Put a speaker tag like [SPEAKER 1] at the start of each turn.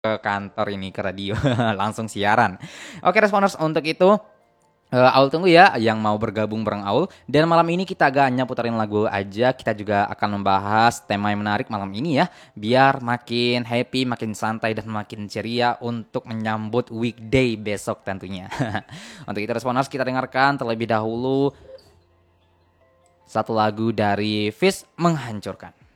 [SPEAKER 1] ke kantor ini, ke radio, langsung siaran. Oke Responers, untuk itu Aul tunggu ya yang mau bergabung bareng Aul. Dan malam ini kita gak hanya putarin lagu aja, kita juga akan membahas tema yang menarik malam ini ya. Biar makin happy, makin santai dan makin ceria untuk menyambut weekday besok tentunya. Untuk itu Responers, kita dengarkan terlebih dahulu satu lagu dari Fish Menghancurkan.